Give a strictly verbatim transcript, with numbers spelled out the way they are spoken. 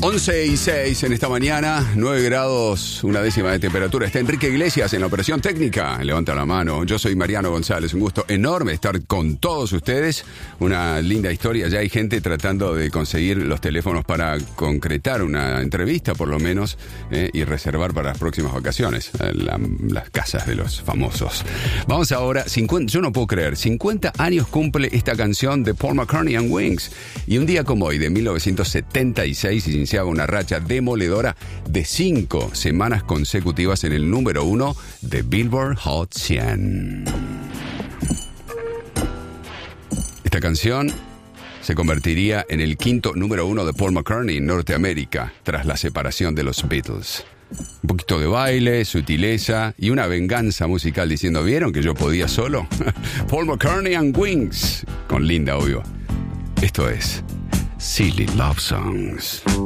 once y seis en esta mañana, nueve grados, una décima de temperatura. Está Enrique Iglesias en la operación técnica. Levanta la mano. Yo soy Mariano González. Un gusto enorme estar con todos ustedes. Una linda historia. Ya hay gente tratando de conseguir los teléfonos para concretar una entrevista, por lo menos, eh, y reservar para las próximas vacaciones la, las casas de los famosos. Vamos ahora, cincuenta, yo no puedo creer, cincuenta años cumple esta canción de Paul McCartney and Wings. Y un día como hoy, de mil novecientos setenta y seis, iniciaba una racha demoledora de cinco semanas consecutivas en el número uno de Billboard Hot cien. Esta canción se convertiría en el quinto número uno de Paul McCartney en Norteamérica tras la separación de los Beatles. Un poquito de baile, sutileza y una venganza musical diciendo, ¿vieron que yo podía solo? Paul McCartney and Wings, con Linda, obvio. Esto es Silly Love Songs.